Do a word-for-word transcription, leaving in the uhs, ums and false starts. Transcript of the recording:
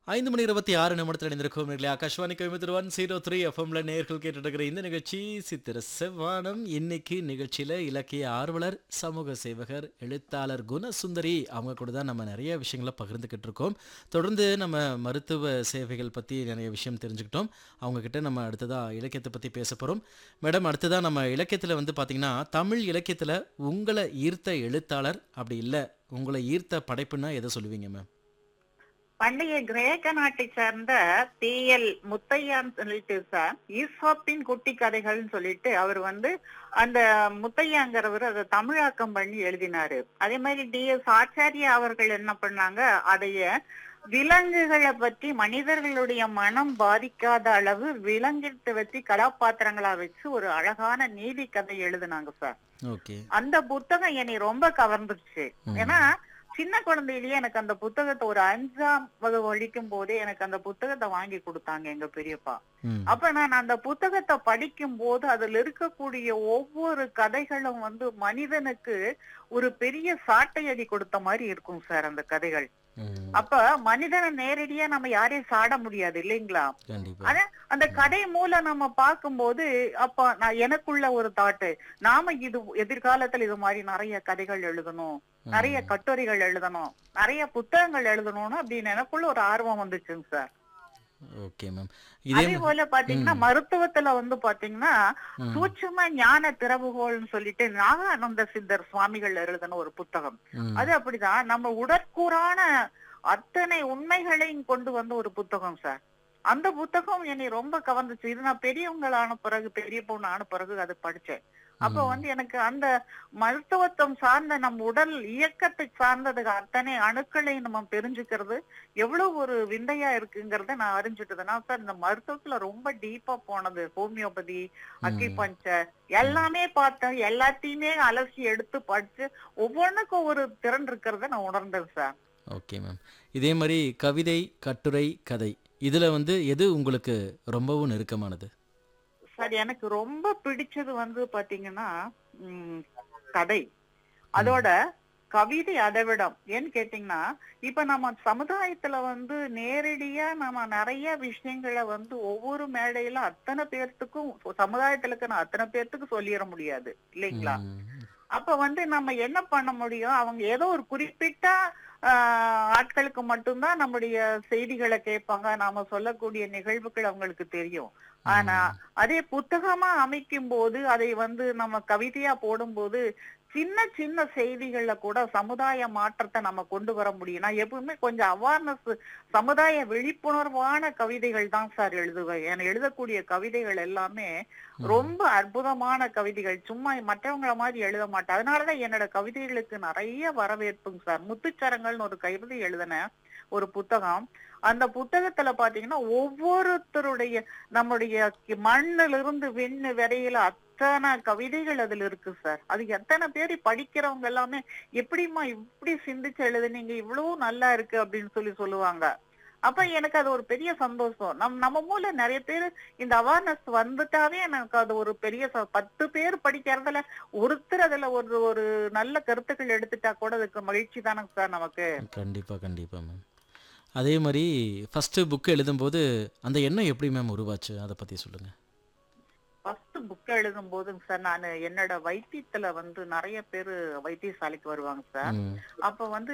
ஐந்து மணி இருபத்தி ஆறு நிமிடத்தில் இணைந்திருக்கும் நேர்களே. Akashvani Coimbatore one zero three எஃப்எம்ல நேர்கள் கேட்டுட்டு இருக்கிற இந்த நிகழ்ச்சி சித்திர செவ்வானம். இன்னைக்கு நிகழ்ச்சியில இலக்கிய ஆர்வலர், சமூக சேவகர், எழுத்தாளர் குணசுந்தரி அவங்க கூட தான் நம்ம நிறைய விஷயங்களை பகிர்ந்துக்கிட்டு இருக்கோம். தொடர்ந்து நம்ம மருத்துவ சேவைகள் பற்றி நிறைய விஷயம் தெரிஞ்சுக்கிட்டோம். அவங்க கிட்ட நம்ம அடுத்ததா இலக்கியத்தை பற்றி பேச போகிறோம். மேடம், அடுத்ததா நம்ம இலக்கியத்தில் வந்து பார்த்தீங்கன்னா, தமிழ் இலக்கியத்தில் உங்களை ஈர்த்த எழுத்தாளர், அப்படி இல்லை உங்களை ஈர்த்த படைப்புன்னா எதை சொல்லுவீங்க மேம்? பண்டைய கிரேக்க நாட்டை சார்ந்த டி எல் முத்தையான்னு சொல்லிட்டு சார், ஈசாப்பின் குட்டி கதைகள்னு சொல்லிட்டு அவர் வந்து அந்த முத்தையாங்கிறவர் அதை தமிழாக்கம் பண்ணி எழுதினாரு. அதே மாதிரி டி எஸ் ஆச்சாரியா அவர்கள் என்ன பண்ணாங்க, அதைய விலங்குகளை பற்றி மனிதர்களுடைய மனம் பாதிக்காத அளவு விலங்கிட்டு வச்சு கதாபாத்திரங்களா வச்சு ஒரு அழகான நீதி கதை எழுதினாங்க சார். ஓகே. அந்த புத்தகம் என்னை ரொம்ப கவர்ந்துருச்சு. ஏன்னா சின்ன குழந்தையிலேயே எனக்கு அந்த புத்தகத்தை ஒரு அஞ்சாம் வகுப்பு படிக்கும் போதே எனக்கு அந்த புத்தகத்தை வாங்கி கொடுத்தாங்க எங்க பெரியப்பா. அப்ப நான் அந்த புத்தகத்தை படிக்கும் போது அதுல இருக்கக்கூடிய ஒவ்வொரு கதைகளும் வந்து மனிதனுக்கு ஒரு பெரிய சாட்டையடி கொடுத்த மாதிரி இருக்கும் சார் அந்த கதைகள். அப்ப மனிதனை நேரடியா நம்ம யாரையும் சாட முடியாது இல்லைங்களா? ஆனா அந்த கதை மூலம் நம்ம பார்க்கும்போது அப்ப நான் எனக்குள்ள ஒரு தாட்டு, நாம இது எதிர்காலத்துல இது மாதிரி நிறைய கதைகள் எழுதணும், நிறைய கட்டுரைகள் எழுதணும், நிறைய புத்தகங்கள் எழுதணும்னு அப்படின்னு எனக்குள்ள ஒரு ஆர்வம் வந்துச்சுங்க சார். Okay ma'am. அதே போல பாத்தீங்கன்னா மருத்துவத்துல வந்து பாத்தீங்கன்னா சூட்சும ஞான திறவுகோள்னு சொல்லிட்டு நாகானந்த சித்தர் சுவாமிகள் எழுதின ஒரு புத்தகம். அது அப்படிதான் நம்ம உடற்கூறான அத்தனை உண்மைகளையும் கொண்டு வந்த ஒரு புத்தகம் சார். அந்த புத்தகம் என்னை ரொம்ப கவர்ந்துச்சு. இது நான் பெரியவங்களான பிறகு பெரிய பொண்ணு ஆன பிறகு அது படிச்சேன். அப்ப வந்து எனக்கு அந்த மருத்துவத்துவம் சார்ந்த நம் உடல் இயக்கத்தை சார்ந்ததுக்கு அத்தனை அணுக்களை நம்ம தெரிஞ்சுக்கிறது எவ்வளவு ஒரு விந்தையா இருக்குங்கிறத நான் அறிஞ்சுட்டதுனா சார், இந்த மருத்துவத்துல ரொம்ப டீப்பா போனது ஹோமியோபதி, அக்கிபஞ்சர் எல்லாமே பார்த்தேன். எல்லாத்தையுமே அலசி எடுத்து படிச்சு ஒவ்வொன்றுக்கும் ஒரு திறன் இருக்கிறத நான் உணர்ந்தேன் சார். Okay ma'am. இதே மாதிரி கவிதை, கட்டுரை, கதை இதுல வந்து எது உங்களுக்கு ரொம்பவும் நெருக்கமானது? சார் எனக்கு ரொம்ப பிடிச்சது வந்து பாத்தீங்கன்னா உம் கதை, அதோட கவிதை அதை விட. ஏன்னு கேட்டீங்கன்னா இப்ப நம்ம சமுதாயத்துல வந்து நேரடியா நம்ம நிறைய விஷயங்களை வந்து ஒவ்வொரு மேடையில அத்தனை பேர்த்துக்கும் சமுதாயத்துல இருக்கிற அத்தனை பேர்த்துக்கு சொல்லிட முடியாது இல்லைங்களா? அப்ப வந்து நம்ம என்ன பண்ண முடியும், அவங்க ஏதோ ஒரு குறிப்பிட்ட ஆஹ் ஆட்களுக்கு மட்டும்தான் நம்முடைய செய்திகளை கேட்பாங்க, நாம சொல்லக்கூடிய நிகழ்வுகள் அவங்களுக்கு தெரியும். ஆனா அதே புத்தகமா அமைக்கும் போது அதை வந்து நம்ம கவிதையா போடும்போது சின்ன சின்ன செய்திகள்ல கூட சமுதாய மாற்றத்தை நம்ம கொண்டு வர முடியும். நான் எப்பவுமே கொஞ்சம் அவேர்னஸ், சமுதாய விழிப்புணர்வான கவிதைகள் தான் சார் எழுதுவேன். என எழுதக்கூடிய கவிதைகள் எல்லாமே ரொம்ப அற்புதமான கவிதைகள், சும்மா மற்றவங்கள மாதிரி எழுத மாட்டேன். அதனாலதான் என்னோட கவிதைகளுக்கு நிறைய வரவேற்புங்க சார். முத்துச்சரங்கள்னு ஒரு கவிதை எழுதின ஒரு புத்தகம். அந்த புத்தகத்துல பாத்தீங்கன்னா ஒவ்வொருத்தருடைய நம்முடைய மண்ணிலிருந்து இருந்து விண்ணு வரையில அத்தனை கவிதைகள் அதுல இருக்கு சார். அது எத்தனை பேர் படிக்கிறவங்க எல்லாமே எப்படிமா இப்படி சிந்திச்சு எழுதுனீங்க, இவ்வளவு நல்லா இருக்கு அப்படின்னு சொல்லி சொல்லுவாங்க. அப்ப எனக்கு அது ஒரு பெரிய சந்தோஷம். நம் நம்ம மூலம் நிறைய பேர் இந்த அவேர்னஸ் வந்துட்டாவே எனக்கு அது ஒரு பெரிய பத்து பேர் படிக்கிறதுல ஒருத்தர் அதுல ஒரு ஒரு நல்ல கருத்துக்கள் எடுத்துட்டா கூட அதுக்கு மகிழ்ச்சி தானங்க சார் நமக்கு. கண்டிப்பா கண்டிப்பா மேம். அதே மாதிரி ஃபர்ஸ்ட் புக் எழுதும்போது அந்த எண்ணம் எப்படி மேம் உருவாச்சு, அதை பத்தி சொல்லுங்க. ஃபர்ஸ்ட் புக் எழுதும் போதுங்க சார், நான் என்னோட வைத்தியத்துல வந்து நிறைய பேரு வைத்தியசாலைக்கு வருவாங்க சார். அப்ப வந்து